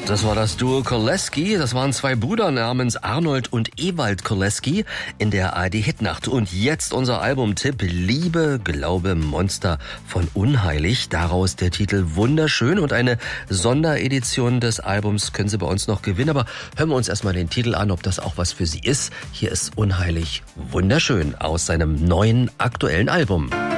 Das war das Duo Koleski. Das waren zwei Brüder namens Arnold und Ewald Koleski in der ARD-Hitnacht. Und jetzt unser Albumtipp: Liebe, Glaube, Monster von Unheilig. Daraus der Titel Wunderschön. Und eine Sonderedition des Albums können Sie bei uns noch gewinnen. Aber hören wir uns erstmal den Titel an, ob das auch was für Sie ist. Hier ist Unheilig Wunderschön aus seinem neuen aktuellen Album.